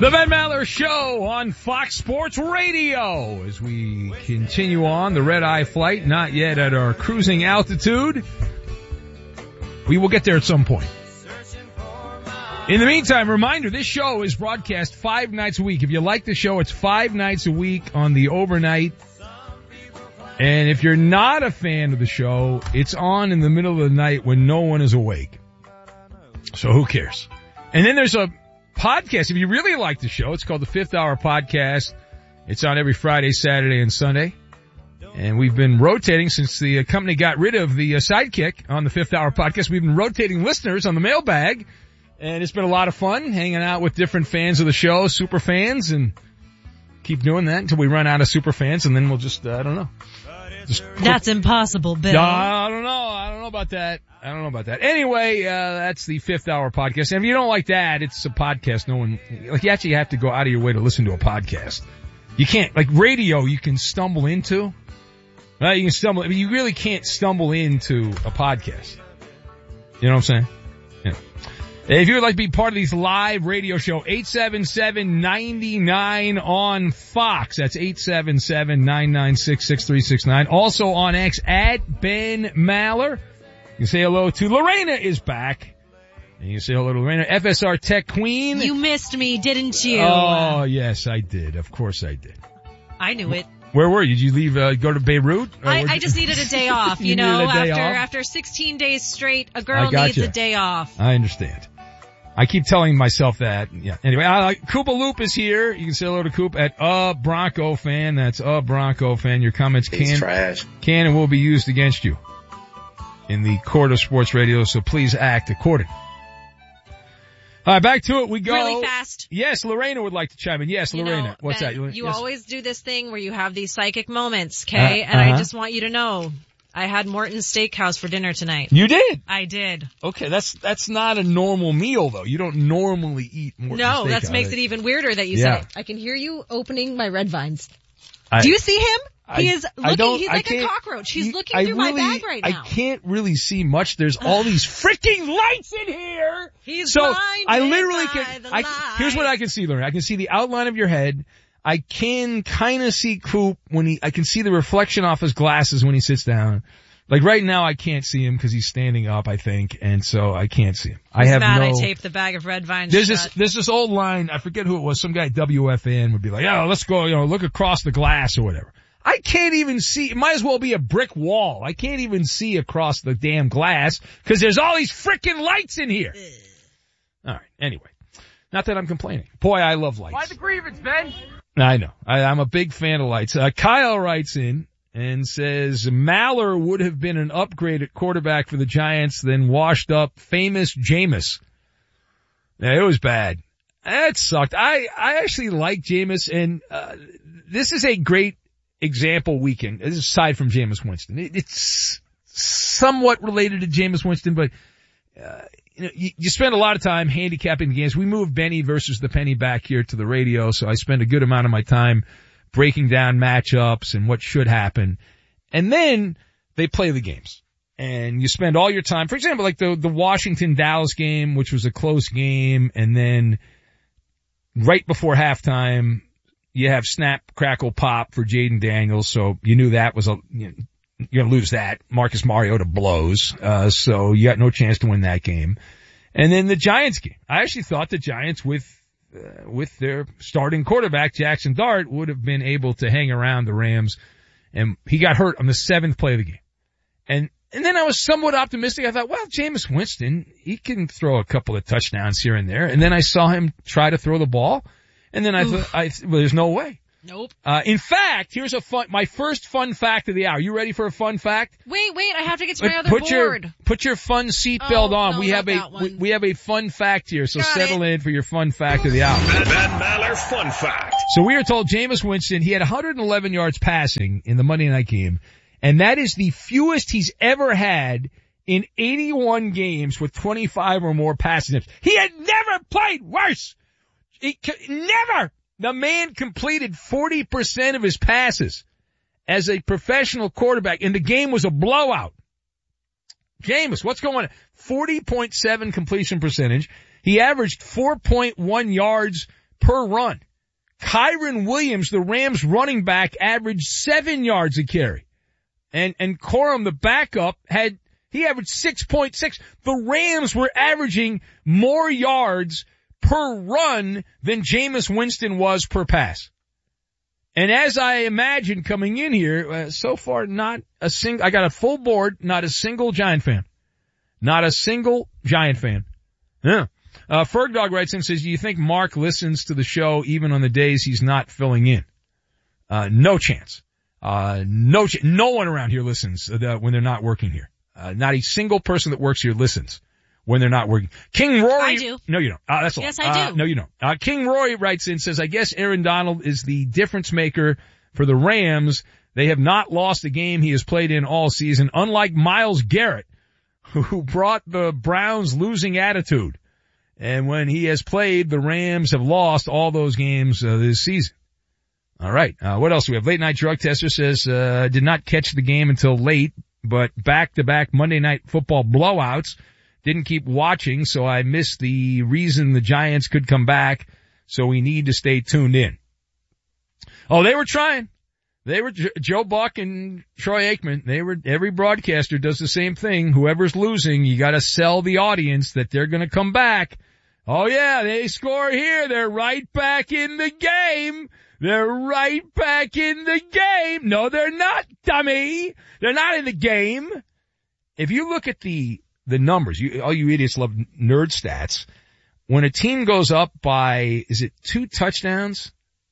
The Ben Maller Show on Fox Sports Radio as we continue on the red-eye flight, not yet at our cruising altitude. We will get there at some point. In the meantime, reminder, this show is broadcast 5 nights a week. If you like the show, it's 5 nights a week on the overnight. And if you're not a fan of the show, it's on in the middle of the night when no one is awake. So who cares? And then there's a podcast. If you really like the show, it's called the Fifth Hour Podcast. It's on every Friday, Saturday, and Sunday. And we've been rotating since the company got rid of the sidekick on the Fifth Hour Podcast. We've been rotating listeners on the mailbag. And it's been a lot of fun hanging out with different fans of the show, super fans, and keep doing that until we run out of super fans, and then we'll just, I don't know. That's impossible, Bill. I don't know about that. Anyway, that's the Fifth Hour Podcast. And if you don't like that, it's a podcast. You actually have to go out of your way to listen to a podcast. You can't, like radio, you can stumble into. Right? You can stumble, I mean, you really can't stumble into a podcast. You know what I'm saying? Yeah. If you would like to be part of these live radio show, 877-99 on Fox. That's 877-996-6369. Also on X at Ben Maller. You can say hello to Lorena is back. And you can say hello to Lorena, FSR Tech Queen. You missed me, didn't you? Oh, yes, I did. Of course I did. I knew it. Where were you? Did you leave, go to Beirut? I just needed a day off, you know, after 16 days straight, a girl needs a day off. I understand. I keep telling myself that. Yeah. Anyway, Koopa Loop is here. You can say hello to Coop at Bronco Fan. That's Bronco Fan. Your comments can and will be used against you in the court of sports radio, so please act accordingly. All right, back to it we go. Really fast. Yes, Lorena would like to chime in. Yes, Lorena. What's Ben, that? You always do this thing where you have these psychic moments, okay? And I just want you to know, I had Morton's Steakhouse for dinner tonight. You did? I did. Okay, that's not a normal meal though. You don't normally eat Morton's Steakhouse. No, that makes it even weirder that you say it. I can hear you opening my red vines. Do you see him? He's like a cockroach. He's looking through my bag right now. I can't really see much. There's all these freaking lights in here. He's so blinded I literally by the here's what I can see, Lorena. I can see the outline of your head. I can kind of see Coop I can see the reflection off his glasses when he sits down. Like right now I can't see him because he's standing up, I think, and so I can't see him. I taped the bag of red vines. There's this old line, I forget who it was, some guy at WFN would be like, oh, let's go, look across the glass or whatever. I can't even see, it might as well be a brick wall. I can't even see across the damn glass because there's all these frickin' lights in here. Alright, anyway. Not that I'm complaining. Boy, I love lights. Why the grievance, Ben? I know. I'm a big fan of lights. Kyle writes in and says, Maller would have been an upgrade at quarterback for the Giants than washed up famous Jameis. Yeah, it was bad. That sucked. I actually like Jameis, and this is a great example weekend. This is aside from Jameis Winston. It's somewhat related to Jameis Winston, but you spend a lot of time handicapping the games. We moved Benny versus the Penny back here to the radio, so I spend a good amount of my time breaking down matchups and what should happen. And then they play the games. And you spend all your time, for example, like the Washington-Dallas game, which was a close game, and then right before halftime, you have snap, crackle, pop for Jaden Daniels, so you knew that was you're gonna lose that. Marcus Mariota blows, so you got no chance to win that game. And then the Giants game. I actually thought the Giants with their starting quarterback, Jackson Dart, would have been able to hang around the Rams, and he got hurt on the 7th play of the game. And then I was somewhat optimistic. I thought, well, Jameis Winston, he can throw a couple of touchdowns here and there. And then I saw him try to throw the ball, and then I thought, well, there's no way. Nope. In fact, here's my first fun fact of the hour. You ready for a fun fact? Wait, I have to get to my other board. Put your fun seatbelt on. No, we have a fun fact here, so settle in for your fun fact of the hour. Ben Maller fun fact. So we are told Jameis Winston, he had 111 yards passing in the Monday night game, and that is the fewest he's ever had in 81 games with 25 or more passing attempts. He had never played worse. Never. The man completed 40% of his passes as a professional quarterback, and the game was a blowout. Jameis, what's going on? 40.7 completion percentage. He averaged 4.1 yards per run. Kyren Williams, the Rams running back, averaged 7 yards a carry. And Corum, the backup, he averaged 6.6. The Rams were averaging more yards per run than Jameis Winston was per pass. And as I imagined coming in here, so far I got a full board, not a single Giant fan. Not a single Giant fan. Yeah. Fergdog writes in and says, do you think Mark listens to the show even on the days he's not filling in? No chance. No one around here listens when they're not working here. Not a single person that works here listens when they're not working. King Rory. I do. No, you don't. That's all. Yes, I do. No, you don't. King Rory writes in, says, I guess Aaron Donald is the difference maker for the Rams. They have not lost a game he has played in all season, unlike Myles Garrett, who brought the Browns losing attitude. And when he has played, the Rams have lost all those games this season. All right. What else do we have? Late Night Drug Tester says, did not catch the game until late, but back-to-back Monday Night Football blowouts. Didn't keep watching, so I missed the reason the Giants could come back, so we need to stay tuned in. Oh, they were trying. They were Joe Buck and Troy Aikman. Every broadcaster does the same thing. Whoever's losing, you gotta sell the audience that they're gonna come back. Oh yeah, they score here. They're right back in the game. They're right back in the game. No, they're not, dummy. They're not in the game. If you look at the numbers, all you idiots love nerd stats. When a team goes up by, is it 2 touchdowns?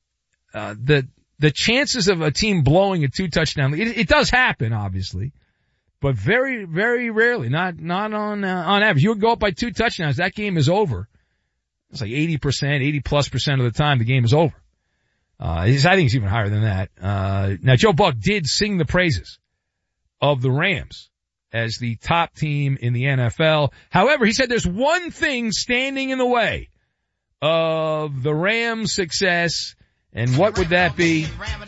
The chances of a team blowing a 2-touchdown lead, it does happen, obviously, but very, very rarely, not on average. You would go up by 2 touchdowns, that game is over. It's like 80% of the time the game is over. I think it's even higher than that. Now Joe Buck did sing the praises of the Rams as the top team in the NFL. However, he said there's one thing standing in the way of the Rams' success, and what would that be?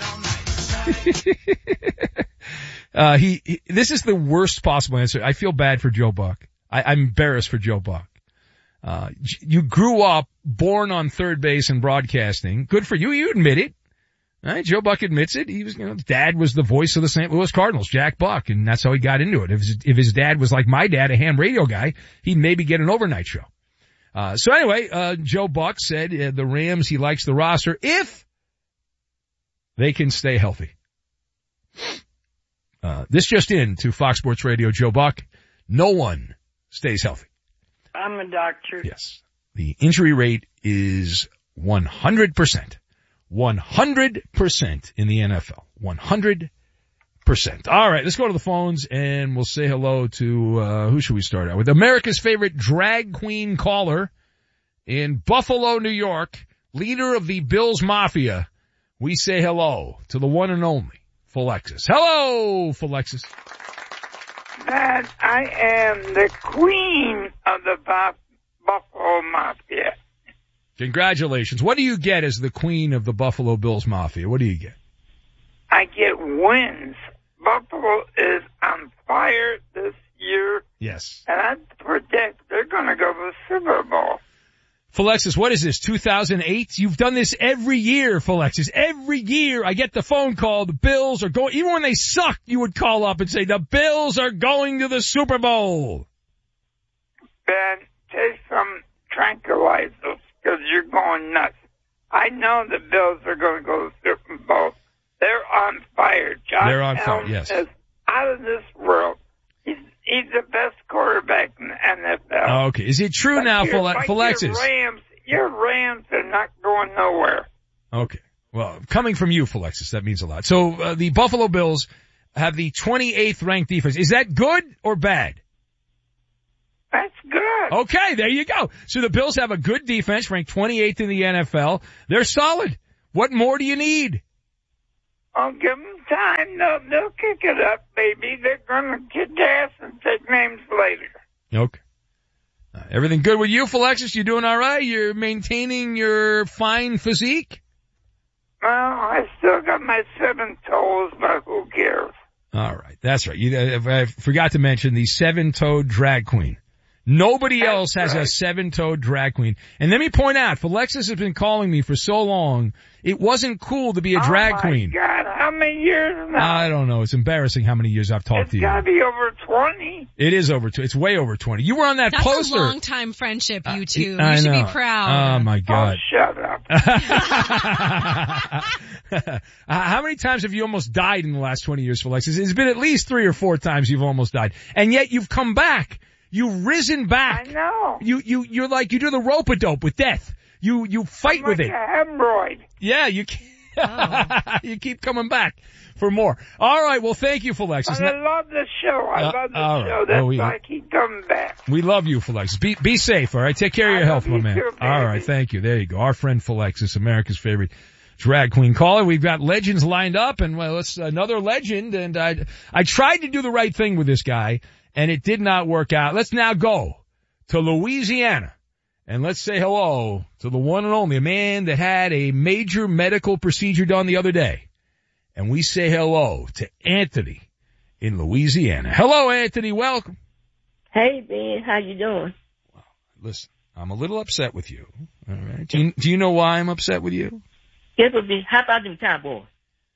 This is the worst possible answer. I feel bad for Joe Buck. I'm embarrassed for Joe Buck. You grew up born on third base in broadcasting. Good for you. You admit it. Right? Joe Buck admits it. He was, dad was the voice of the St. Louis Cardinals, Jack Buck, and that's how he got into it. If his dad was like my dad, a ham radio guy, he'd maybe get an overnight show. So anyway, Joe Buck said the Rams, he likes the roster if they can stay healthy. This just in to Fox Sports Radio, Joe Buck. No one stays healthy. I'm a doctor. Yes. The injury rate is 100%. 100% in the NFL. 100%. All right, let's go to the phones and we'll say hello to, who should we start out with? America's favorite drag queen caller in Buffalo, New York, leader of the Bills Mafia. We say hello to the one and only Philexis. Hello, Philexis. That I am the queen of the Buffalo Mafia. Congratulations. What do you get as the queen of the Buffalo Bills Mafia? What do you get? I get wins. Buffalo is on fire this year. Yes. And I predict they're going to go to the Super Bowl. Philexis, what is this, 2008? You've done this every year, Philexis. Every year I get the phone call, the Bills are going, even when they suck, you would call up and say, the Bills are going to the Super Bowl. Ben, take some tranquilizers because you're going nuts. I know the Bills are going to go to the Super Bowl. They're on fire. They're on fire, yes. Is out of this world. He's the best quarterback in the NFL. Okay. Is it true now, Philexis? Your Rams are not going nowhere. Okay. Well, coming from you, Philexis, that means a lot. So, the Buffalo Bills have the 28th ranked defense. Is that good or bad? That's good. Okay, there you go. So the Bills have a good defense, ranked 28th in the NFL. They're solid. What more do you need? I'll give them time. They'll kick it up, baby. They're going to kick ass and take names later. Okay. Everything good with you, Philexis? You doing all right? You're maintaining your fine physique? Well, I still got my 7 toes, but who cares? All right. That's right. I forgot to mention the 7-toed drag queen. Nobody else has a 7-toed drag queen. And let me point out, Alexis has been calling me for so long, it wasn't cool to be a drag queen. Oh my God, how many years now? I don't know. It's embarrassing how many years I've talked to you. It's gotta be over 20. It is over 20. It's way over 20. You were on that poster. That's a long time friendship, you two. I you should know. be proud. Oh my God. Oh, shut up. How many times have you almost died in the last 20 years, Alexis? It's been at least 3 or 4 times you've almost died. And yet you've come back. You've risen back. I know. You're like, you do the rope-a-dope with death. You fight with it. Like a hemorrhoid. Yeah, you keep coming back for more. All right, well, thank you, Alexis. I love the show. I love the show. That's why I keep coming back. We love you, Alexis. Be safe, all right? Take care of your health, my man. Too, all right, thank you. There you go. Our friend Alexis, America's favorite drag queen caller. We've got legends lined up, and well, it's another legend, and I tried to do the right thing with this guy, and it did not work out. Let's now go to Louisiana, and let's say hello to the one and only, a man that had a major medical procedure done the other day. And we say hello to Anthony in Louisiana. Hello, Anthony. Welcome. Hey, Ben. How you doing? Well, listen, I'm a little upset with you. All right. Do you know why I'm upset with you? Yes, Ben. How about them Cowboys?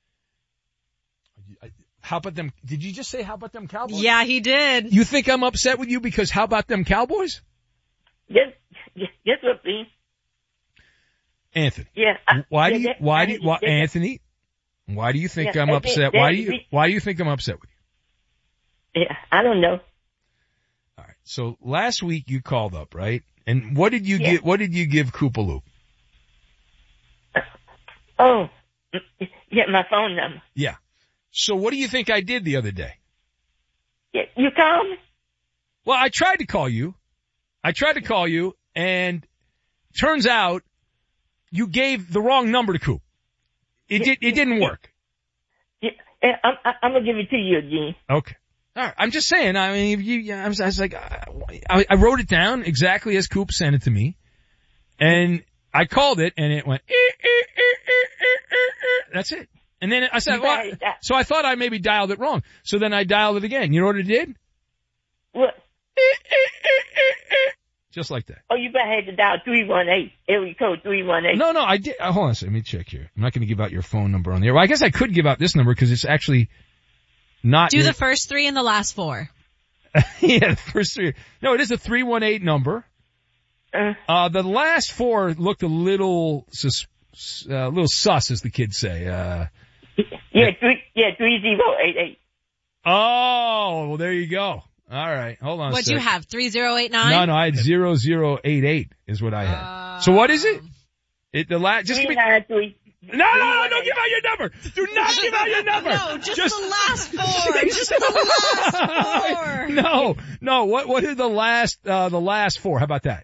How about them? Did you just say how about them Cowboys? Yeah, he did. You think I'm upset with you because how about them Cowboys? Yes, what, Ben? Anthony. Yeah. Anthony? Why do you think I'm upset? Why do you think I'm upset with you? Yeah, I don't know. All right. So last week you called up, right? And what did you give? What did you give Koopaloop? Oh, yeah, my phone number. Yeah. So what do you think I did the other day? Yeah, you called me? Well, I tried to call you, and turns out you gave the wrong number to Coop. It didn't work. Yeah, I'm gonna give it to you again. Okay. All right. I'm just saying. I mean, I was like, I wrote it down exactly as Coop sent it to me, and I called it, and it went. That's it. And then I said, well, so I thought I maybe dialed it wrong. So then I dialed it again. You know what it did? What? Just like that. Oh, you better have to dial 318. Area code 318. No, I did. Hold on a second. Let me check here. I'm not going to give out your phone number on the air. Well, I guess I could give out this number because it's actually not. Do the first 3 and the last 4. Yeah, the first 3. No, it is a 318 number. The last 4 looked a little sus, as the kids say. 3088. Oh, well, there you go. All right, hold on. What'd you have? 3089? No, I had 0088 is what I had. So what is it? Just give me. No, don't give out your number. Do not give out your number. No, just the last 4. Just the last 4. No. What is the last 4? How about that?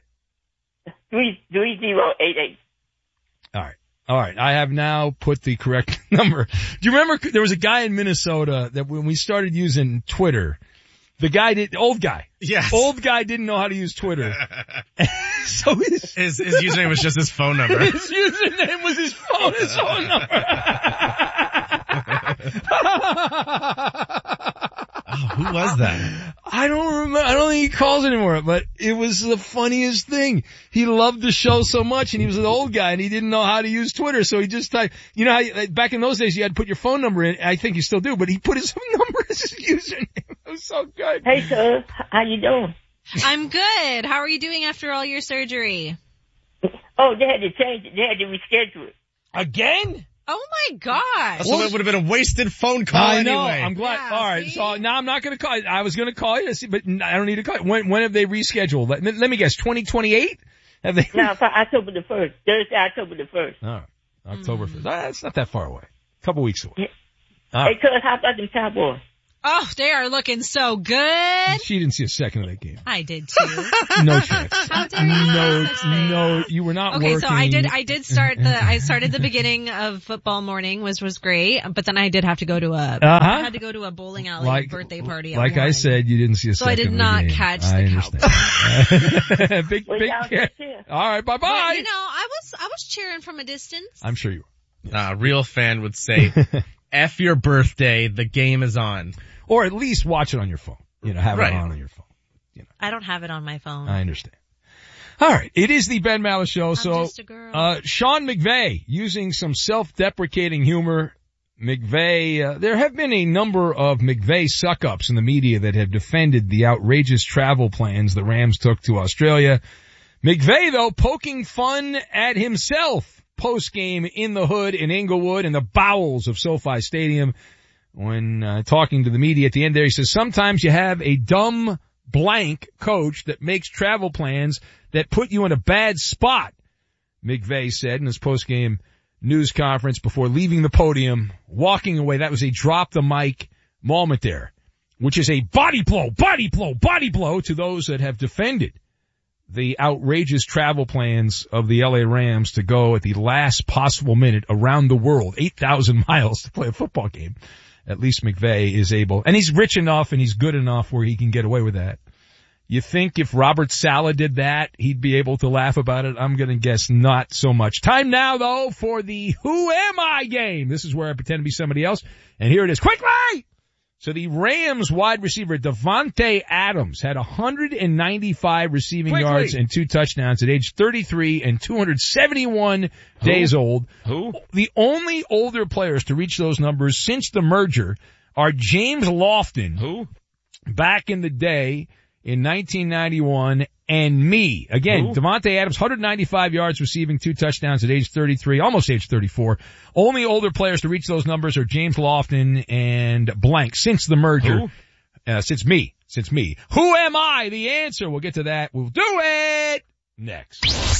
3088. All right. I have now put the correct number. Do you remember there was a guy in Minnesota that when we started using Twitter, old guy didn't know how to use Twitter. So his username was just his phone number. His username was his phone number. Oh, who was that? I don't remember. I don't think he calls anymore, but it was the funniest thing. He loved the show so much, and he was an old guy, and he didn't know how to use Twitter, so he just typed, you know how back in those days you had to put your phone number in. I think you still do, but he put his number as his username. It was so good. Hey, sir. How you doing? I'm good. How are you doing after all your surgery? Oh, they had to change it. They had to reschedule it. Again? Oh my gosh. So it would have been a wasted phone call anyway. I know. I'm glad. Yeah, all right. See? So now I'm not going to call you. I was going to call you, but I don't need to call you. When have they rescheduled? Let me guess. 2028? Have they? No, for October the 1st. Thursday, October the 1st. All right. October 1st. That's not that far away. A couple weeks away. Yeah. Hey, cuz, how about them Cowboys? Oh, they are looking so good. She didn't see a second of that game. I did too. No chance. How dare you? No, you were not working. Okay, so I started the beginning of football morning, which was great, but then I did have to go to I had to go to a bowling alley birthday party. Like I said, you didn't see a second of the game. So I did not catch the Cowboys. big. All right, bye-bye. But, I was cheering from a distance. I'm sure you were. A real fan would say, F your birthday, the game is on. Or at least watch it on your phone. Have it on your phone. I don't have it on my phone. I understand. All right. It is the Ben Maller Show. I'm so, just a girl. Sean McVay using some self-deprecating humor. McVay, there have been a number of McVay suck-ups in the media that have defended the outrageous travel plans the Rams took to Australia. McVay, though, poking fun at himself post-game in the hood in Inglewood in the bowels of SoFi Stadium. When talking to the media at the end there, he says, sometimes you have a dumb blank coach that makes travel plans that put you in a bad spot, McVay said in his post-game news conference before leaving the podium, walking away. That was a drop the mic moment there, which is a body blow to those that have defended the outrageous travel plans of the LA Rams to go at the last possible minute around the world, 8,000 miles to play a football game. At least McVay is able, and he's rich enough and he's good enough where he can get away with that. You think if Robert Saleh did that, he'd be able to laugh about it? I'm going to guess not so much. Time now, though, for the Who Am I game. This is where I pretend to be somebody else. And here it is. Quickly! So the Rams wide receiver Davante Adams had 195 receiving yards and 2 touchdowns at age 33 and 271 days old. Who? The only older players to reach those numbers since the merger are James Lofton. Who? Back in the day in 1991, and me. Again, Davante Adams, 195 yards receiving, 2 touchdowns at age 33, almost age 34. Only older players to reach those numbers are James Lofton and blank since the merger. Since me. Who am I? The answer. We'll get to that. We'll do it next.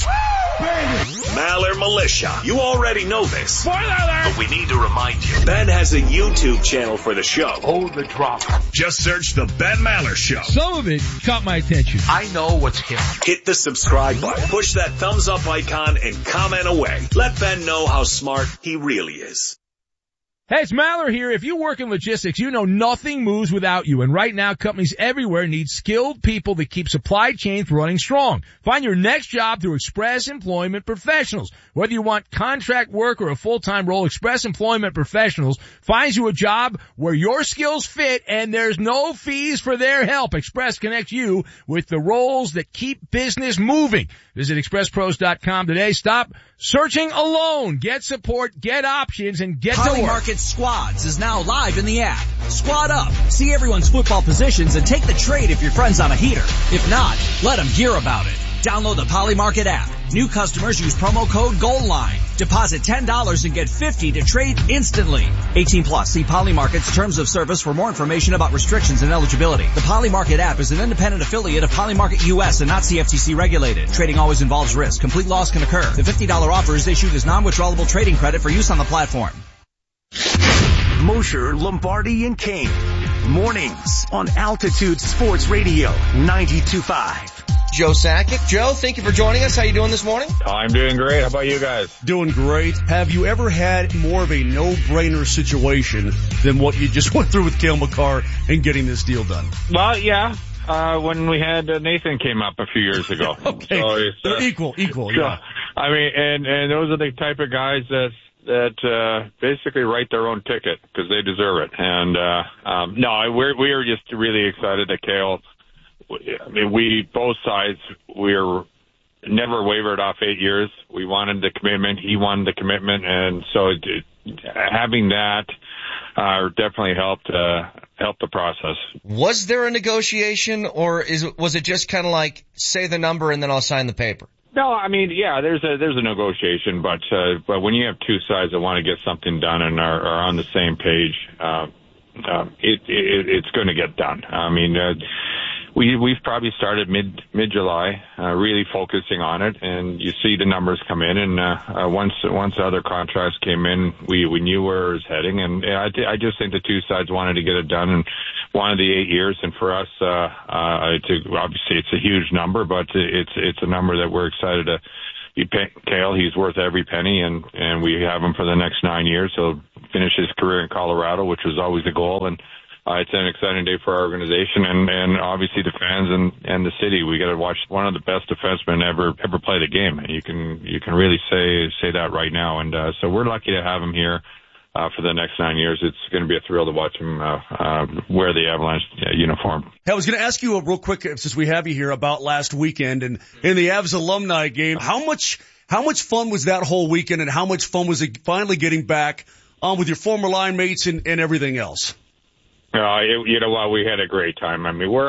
Maller Militia. You already know this. Spoiler alert! But we need to remind you. Ben has a YouTube channel for the show. Oh, the drama. Just search The Ben Maller Show. Some of it caught my attention. I know what's him. Hit the subscribe button. Push that thumbs up icon and comment away. Let Ben know how smart he really is. Hey, it's Maller here. If you work in logistics, you know nothing moves without you. And right now, companies everywhere need skilled people that keep supply chains running strong. Find your next job through Express Employment Professionals. Whether you want contract work or a full-time role, Express Employment Professionals finds you a job where your skills fit and there's no fees for their help. Express connects you with the roles that keep business moving. Visit expresspros.com today. Stop searching alone. Get support, get options, and get to work. Poly Market Squads is now live in the app. Squad up, see everyone's football positions, and take the trade if your friend's on a heater. If not, let them hear about it. Download the Poly Market app. New customers use promo code GOALLINE. Deposit $10 and get $50 to trade instantly. 18 plus. See Poly Market's terms of service for more information about restrictions and eligibility. The Poly Market app is an independent affiliate of Poly Market US and not CFTC regulated. Trading always involves risk. Complete loss can occur. The $50 offer is issued as non-withdrawable trading credit for use on the platform. Mosher, Lombardi, and Kane. Mornings on Altitude Sports Radio 92.5. Joe Sakic. Joe, thank you for joining us. How you doing this morning? I'm doing great. How about you guys? Doing great. Have you ever had more of a no-brainer situation than what you just went through with Cale Makar and getting this deal done? Well, yeah. When we had Nathan came up a few years ago. Okay. So they're equal, yeah. I mean, and those are the type of guys that basically write their own ticket because they deserve it. And no, we are just really excited that Cale. I mean, we both sides we're never wavered off 8 years. We wanted the commitment. He wanted the commitment, and so having that definitely helped the process. Was there a negotiation, or was it just kind of like say the number and then I'll sign the paper? No, I mean, yeah, there's a negotiation, but when you have two sides that want to get something done and are on the same page, it's going to get done. I mean, we've probably started mid-July, really focusing on it, and you see the numbers come in, and once other contracts came in, we knew where it was heading, and I just think the two sides wanted to get it done and wanted the 8 years, and for us, obviously it's a huge number, but it's a number that we're excited to be paying Cale. He's worth every penny, and we have him for the next 9 years. He'll finish his career in Colorado, which was always the goal, and it's an exciting day for our organization and obviously the fans and the city. We got to watch one of the best defensemen ever play the game. You can really say that right now. And so we're lucky to have him here. for the next 9 years. It's going to be a thrill to watch him wear the Avalanche uniform. Hey, I was going to ask you real quick, since we have you here, about last weekend and in the Avs alumni game. How much fun was that whole weekend, and how much fun was it finally getting back with your former line mates and everything else? You know what? We had a great time. I mean, we're